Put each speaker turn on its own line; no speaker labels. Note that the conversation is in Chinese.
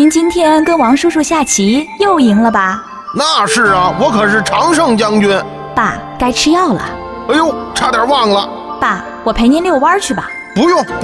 您今天跟王叔叔下棋又赢了吧？
那是啊，我可是常胜将军。
爸，该吃药了。
哎呦，差点忘了。
爸，我陪您遛弯去吧。
不用。